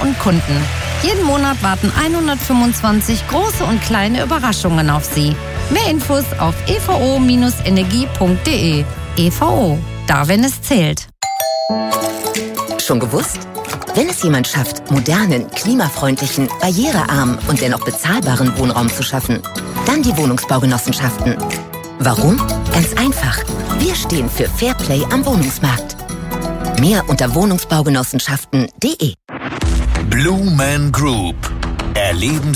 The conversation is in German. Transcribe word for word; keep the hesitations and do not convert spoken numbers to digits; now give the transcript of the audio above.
und Kunden. Jeden Monat warten hundertfünfundzwanzig große und kleine Überraschungen auf Sie. Mehr Infos auf e v o Bindestrich energie punkt de. E V O, da wenn es zählt. Schon gewusst? Wenn es jemand schafft, modernen, klimafreundlichen, barrierearmen und dennoch bezahlbaren Wohnraum zu schaffen, dann die Wohnungsbaugenossenschaften. Warum? Ganz einfach. Wir stehen für Fairplay am Wohnungsmarkt. Mehr unter wohnungsbaugenossenschaften punkt de. Blue Man Group. Erleben